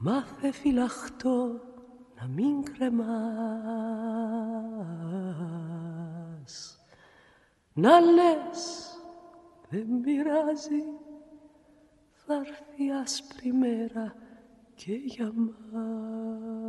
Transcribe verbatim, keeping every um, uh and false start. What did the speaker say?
Μάθε φυλαχτό να μην κρεμάς. Να λες δεν πειράζει, θα έρθει άσπρη μέρα και για μας.